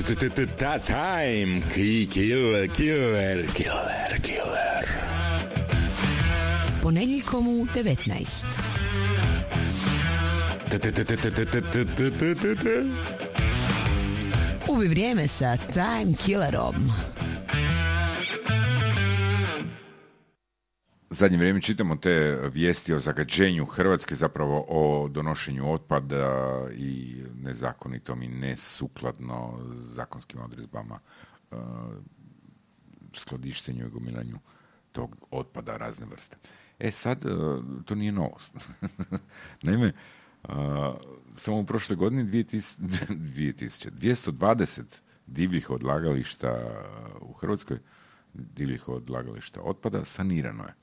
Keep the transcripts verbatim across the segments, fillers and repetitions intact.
Time, killer, killer, killer, killer. Ponedjeljkom u devetnaest. Ubi vrijeme sa Time Killerom. Zadnje vrijeme čitamo te vijesti o zagađenju Hrvatske, zapravo o donošenju otpada i nezakonitom i nesukladno zakonskim odredbama uh, skladištenju i gomilanju tog otpada razne vrste. E sad, uh, to nije novost. Naime, uh, samo u prošle godine dvije tisuće, dvjesto dvadeset divljih odlagališta u Hrvatskoj, divljih odlagališta otpada, sanirano je.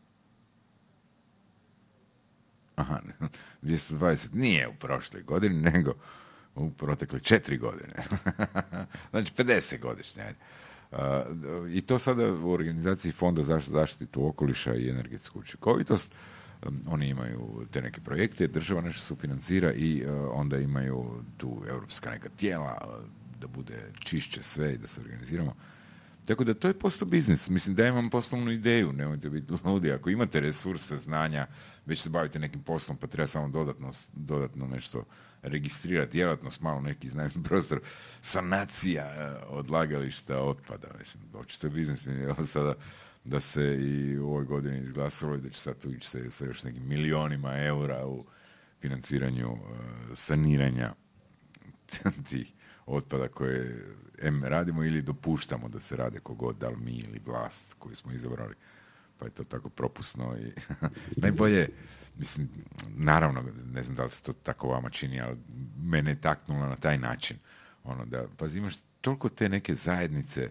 Aha, dvjesto dvadeset nije u prošle godine, nego u protekle četiri godine. Znači pedeset godišnje. Uh, I to sada u organizaciji Fonda za zaštitu okoliša i energetsku učinkovitost. Um, oni imaju te neke projekte, država nešto sufinancira i uh, onda imaju tu europska neka tijela uh, da bude čišće sve i da se organiziramo. Tako da to je postao biznis. Mislim da imam poslovnu ideju, nemojte biti ludi. Ako imate resurse, znanja, već se bavite nekim poslom, pa treba samo dodatno, dodatno nešto registrirati, djelatnost, malo neki iznajmni prostor, sanacija odlagališta otpada. Mislim, očito je biznis. Evo sada da se i u ovoj godini izglasalo i da će sad tu ići se sa još nekim milionima eura u financiranju uh, saniranja tih otpada koje em radimo ili dopuštamo da se rade kogod, da li mi ili vlast koju smo izabrali, pa je to tako propusno i najbolje, mislim, naravno, ne znam da li se to tako vama čini, ali mene je taknulo na taj način, ono da, pazi, imaš toliko te neke zajednice,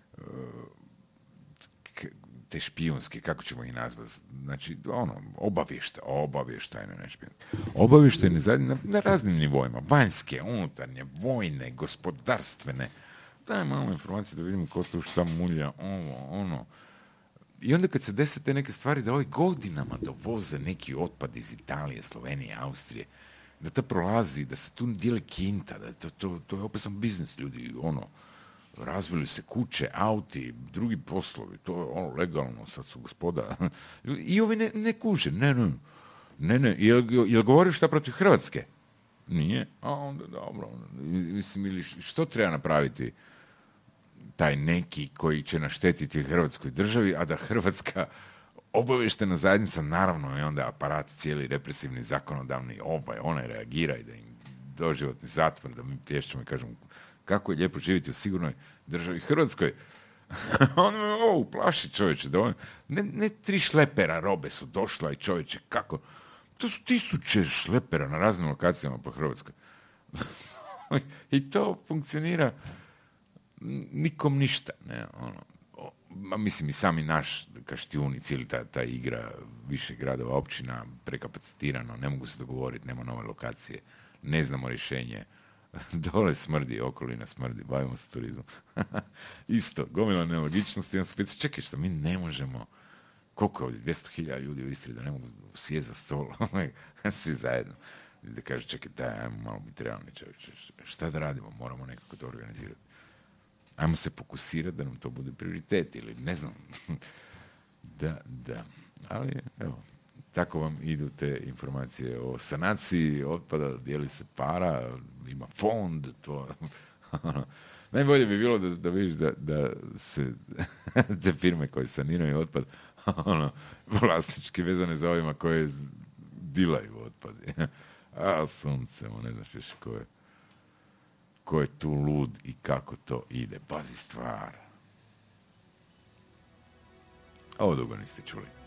te špijunske, kako ćemo ih nazvati, znači, ono, obavješta, obavještajne, ne špijunske, obavještajne zajednice na, na raznim nivoima, vanjske, unutarnje, vojne, gospodarstvene, daj malo informacije da vidimo ko tu šta mulja, ovo, ono. I onda kad se dese te neke stvari da ovi godinama dovoze neki otpad iz Italije, Slovenije, Austrije, da to prolazi, da se tu dijeli kinta, da to, to, to je opet sam biznis, ljudi, ono, razvili se kuće, auti, drugi poslovi, to je ono legalno, sad su gospoda. I ovi ne, ne kuže, ne, ne, ne, ne, jel, jel govoriš šta protiv Hrvatske? Nije, a onda dobro, mislim, ili što treba napraviti taj neki koji će naštetiti Hrvatskoj državi, a da Hrvatska obavještena zajednica, naravno je onda aparat cijeli represivni, zakonodavni, ovaj, onaj reagira i da im doživotni zatvor, da mi plješćemo i kažemo kako je lijepo živjeti u sigurnoj državi Hrvatskoj. On me ovo plaši, čovječe, da on, ne, ne tri šlepera robe su došla i čovječe, kako? To su tisuće šlepera na raznim lokacijama po Hrvatskoj. I to funkcionira nikom ništa, ne, ono, o, ma, mislim i sami naš Kaštijun i cijeli ta, ta igra više gradova, općina, prekapacitirano, ne mogu se dogovoriti, nema nove lokacije, ne znamo rješenje, dole smrdi, okolina smrdi, bavimo se turizmom. Isto, gomila nelogičnosti, ja sam pitao, čekaj što, mi ne možemo, koliko je ovdje, dvjesto hiljada ljudi u Istri da ne mogu sjeti za stol, svi zajedno. I da kaže, čekaj, daj, ajmo malo biti realni čovječe, šta da radimo, moramo nekako to organizirati. Ajmo se fokusirati da nam to bude prioritet ili ne znam. da, da. Ali, evo, tako vam idu te informacije o sanaciji otpada, dijeli se para, ima fond, to... Najbolje bi bilo da, da vidiš da, da se te firme koje saniraju otpad ono, vlasnički vezane za ovima koje dilaju otpad. A sunce, ne znaš više ko je. Ko je tu lud i kako to ide. Pazi stvar. Ovo dugo niste čuli.